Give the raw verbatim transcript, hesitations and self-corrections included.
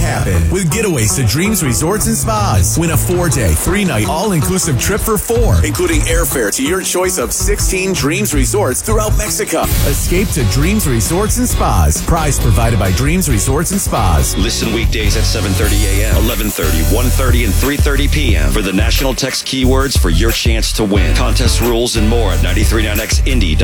happen with getaways to Dreams Resorts and Spas. Win a four-day, three-night, all-inclusive trip for four, including airfare to your choice of sixteen Dreams Resorts throughout Mexico. Escape to Dreams Resorts and Spas. Prize provided by Dreams Resorts and Spas. Listen weekdays at seven thirty a.m., eleven thirty, one thirty, and three thirty p.m. for the national text keywords for your chance to win. Contest rules and more at nine three nine x indy dot com.